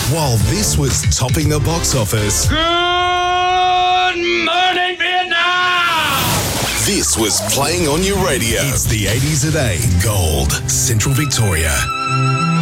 While this was topping the box office, Good morning, Vietnam! this was playing on your radio. It's the 80s a day Gold, Central Victoria.